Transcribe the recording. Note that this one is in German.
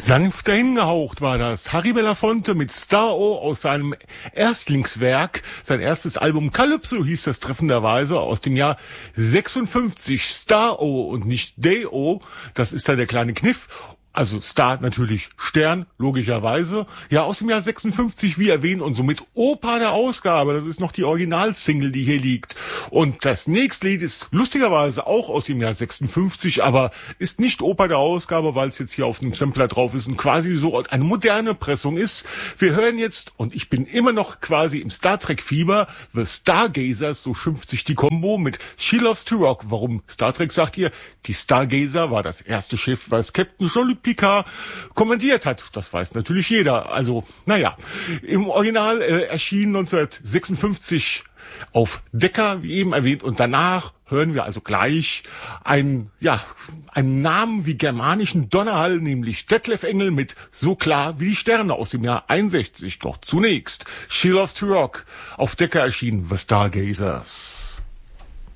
Sanft dahingehaucht war das. Harry Belafonte mit Star-O aus seinem Erstlingswerk. Sein erstes Album Calypso hieß das treffenderweise aus dem Jahr 56. Star-O und nicht Day-O. Das ist da der kleine Kniff. Also Star natürlich Stern, logischerweise. Ja, aus dem Jahr 56, wie erwähnt, und somit Opa der Ausgabe. Das ist noch die Originalsingle, die hier liegt. Und das nächste Lied ist lustigerweise auch aus dem Jahr 56, aber ist nicht Opa der Ausgabe, weil es jetzt hier auf dem Sampler drauf ist und quasi so eine moderne Pressung ist. Wir hören jetzt, und ich bin immer noch quasi im Star Trek-Fieber, The Stargazers, so schimpft sich die Combo, mit She Loves to Rock. Warum Star Trek, sagt ihr? Die Stargazer war das erste Schiff, was Captain Jean-Luc Picard kommandiert hat. Das weiß natürlich jeder. Also, naja, im Original erschien 1956 auf Decca, wie eben erwähnt, und danach hören wir also gleich einen Namen wie germanischen Donnerhall, nämlich Detlef Engel mit So klar wie die Sterne aus dem Jahr 61. Doch zunächst She Loves to Rock, auf Decca erschienen, The Stargazers.